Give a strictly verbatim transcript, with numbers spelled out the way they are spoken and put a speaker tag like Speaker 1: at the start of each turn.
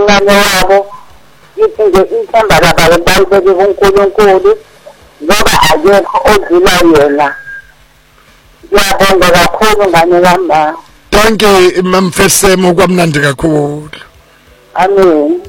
Speaker 1: umncane wabo ithi nje ithemba labo bayibeke kuNkulunkulu ngoba akekho odlula yena. Ngiyabonga kakhulu ngane yami.
Speaker 2: Thank you Mamfesemo kwamnandi kakhulu.
Speaker 1: Amen.